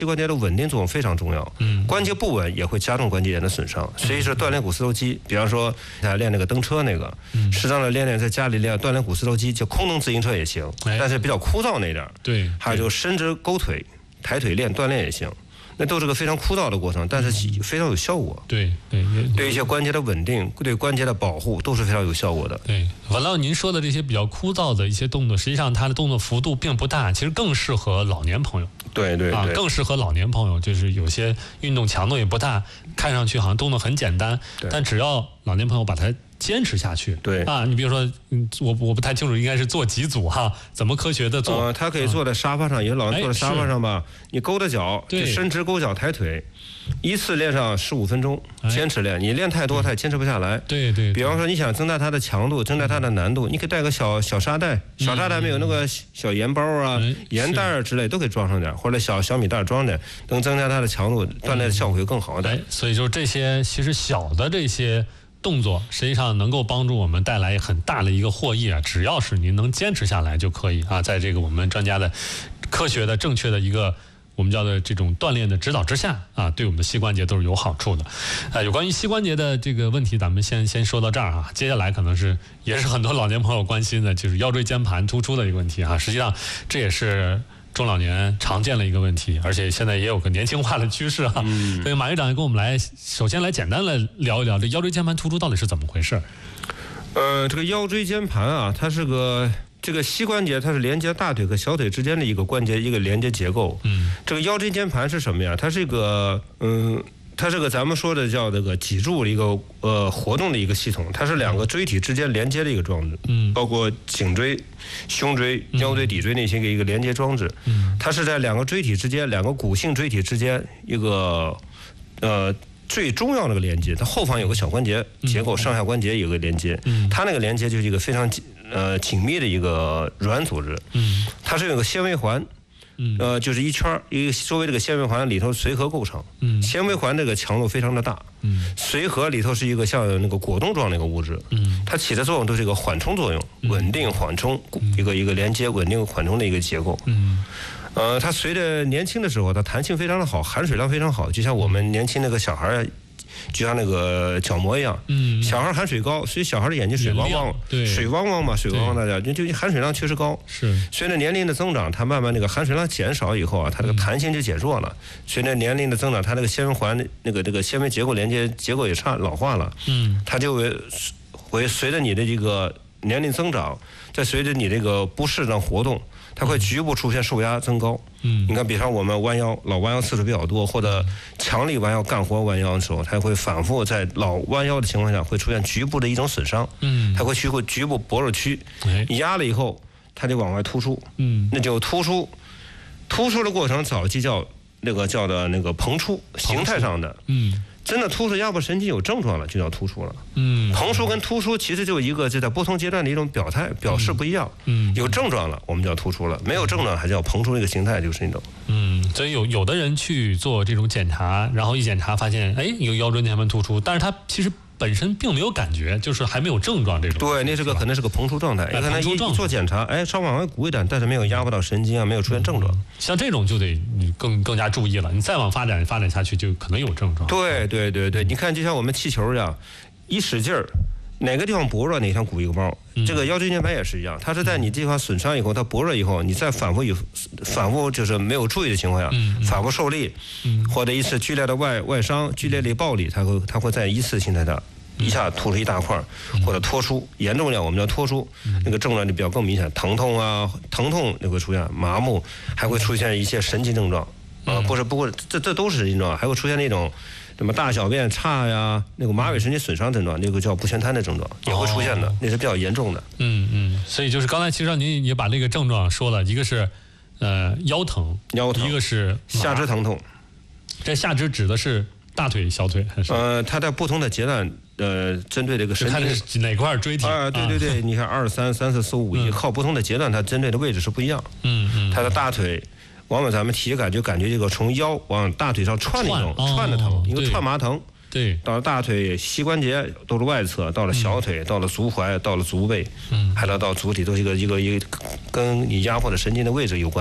膝关节的稳定作用非常重要。关节不稳也会加重关节炎的损伤。所以说锻炼股四头肌，比方说练那个蹬车那个，适当的练在家里练锻炼股四头肌，就空蹬自行车也行，但是比较枯燥那点。对，还有就伸直勾腿、抬腿锻炼也行。那都是个非常枯燥的过程，但是非常有效果。对，对一些关节的稳定、对关节的保护都是非常有效果的。 对，完了，您说的这些比较枯燥的一些动作，实际上它的动作幅度并不大，其实更适合老年朋友。 对， 更适合老年朋友，就是有些运动强度也不大，看上去好像动作很简单，但只要老年朋友把它坚持下去，对啊，你比如说，我不太清楚，应该是做几组哈，怎么科学的做？ 他可以坐在沙发上，有老人坐在沙发上吧，你勾着脚，就伸直勾脚抬腿，一次练上15分钟，坚持练。你练太多，他也坚持不下来。对。比方说，你想增大它的强度，增大它的难度，你可以带个小沙袋，小沙袋里面有那个小盐包啊、盐袋之类，都可以装上点，或者小米袋装点，能增加它的强度，锻炼的效果会更好的。 所以就这些，其实小的这些动作实际上能够帮助我们带来很大的一个获益啊！只要是您能坚持下来就可以啊，在这个我们专家的科学的正确的一个我们叫的这种锻炼的指导之下啊，对我们的膝关节都是有好处的。有关于膝关节的这个问题，咱们先说到这儿啊。接下来可能也是很多老年朋友关心的，就是腰椎间盘突出的一个问题啊。实际上这也是中老年常见的一个问题，而且现在也有个年轻化的趋势啊。所以马院长也跟我们首先来简单的聊一聊这腰椎间盘突出到底是怎么回事。 这个腰椎间盘啊，它是这个膝关节，它是连接大腿和小腿之间的一个关节，一个连接结构。这个腰椎间盘是什么呀？它是个咱们说的叫这个脊柱的一个活动的一个系统，它是两个椎体之间连接的一个装置，包括颈椎、胸椎、腰椎、骶椎那些一个连接装置。它是在两个椎体之间，两个骨性椎体之间一个最重要的一个连接。它后方有个小关节结构，上下关节有个连接，它那个连接就是一个非常紧密的一个软组织。它是有个纤维环。就是一圈一个周围这个纤维环里头髓核构成。纤维环这个强度非常的大。髓核里头是一个像那个果冻状的一个物质。它起的作用都是一个缓冲作用，稳定缓冲，一个连接稳定缓冲的一个结构。它随着年轻的时候，它弹性非常的好，含水量非常好，就像我们年轻那个小孩就像那个角膜一样，小孩含水高，所以小孩的眼睛水汪汪，水汪汪嘛，水汪汪大家就含水量确实高。随着年龄的增长，它慢慢那个含水量减少以后啊，它这个弹性就减弱了。随着年龄的增长，它那个纤维环这个纤维结构连接结构也老化了。它就会随着你的这个年龄增长，再随着你这个不适当活动，它会局部出现受压增高。你看，比方我们老弯腰次数比较多，或者强力弯腰干活弯腰的时候，它会反复在老弯腰的情况下会出现局部的一种损伤。它会局部薄弱区，你压了以后，它就往外突出。那就突出的过程早期叫的那个膨出，形态上的。真的突出压迫神经有症状了，就叫突出了。膨出跟突出其实就在不同阶段的一种表示不一样。有症状了，我们叫突出了；没有症状，还叫膨出这个形态，就是那种。 所以有的人去做这种检查，然后一检查发现，有腰椎间盘突出，但是他其实本身并没有感觉，就是还没有症状这种。 对，那可能是个膨出状态，也可能一做检查，稍微往外鼓一点，但是没有压迫到神经啊，没有出现症状。 像这种就得你更加注意了，你再往发展下去，就可能有症状。 对，你看，就像我们气球一样，一使劲儿，哪个地方薄弱，哪地方鼓一个包。这个腰椎间盘也是一样，它是在你地方损伤以后，它薄弱以后，你再反复就是没有注意的情况下，反复受力，或者一次剧烈的外伤、剧烈的暴力，它会在一次性的一下突出一大块，或者脱出，严重点我们叫脱出，那个症状就比较更明显，疼痛也会出现，麻木，还会出现一些神经症状。不过这都是神经症状，还会出现那种什么大小便差呀，那个马尾神经损伤症状，那个叫不全瘫的症状也会出现的，那是比较严重的。 所以就是刚才其实您也把那个症状说了，一个是腰疼，一个是下肢疼痛。 这下肢指的是大腿、小腿还是？ 它在不同的阶段，针对这个神经， 看是哪块椎体对，你看2、3、3、4、5、5，靠不同的阶段，它针对的位置是不一样。它的大腿。往往咱们体感就感觉这个从腰往大腿上串那种串的疼，一个串麻疼。到了大腿膝关节都是外侧，到了小腿，到了足踝，到了足背，还到足底，都是一个跟你压迫的神经的位置有关。